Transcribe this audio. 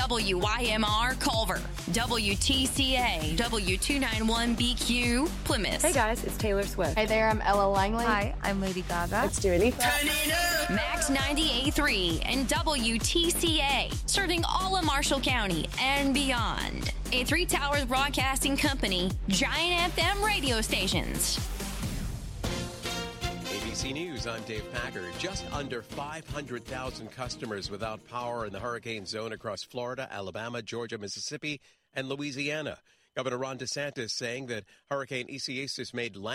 WYMR Culver, WTCA, W291BQ Plymouth. Hey guys, it's Taylor Swift. Hey there, I'm Ella Langley. Hi, I'm Lady Gaga. It's Dua Lipa. Max 98.3 and WTCA, serving all of Marshall County and beyond. A Three Towers Broadcasting Company, Giant FM radio stations. ABC News, I'm Dave Packard. Just under 500,000 customers without power in the hurricane zone across Florida, Alabama, Georgia, Mississippi, and Louisiana. Governor Ron DeSantis saying that Hurricane Isaias made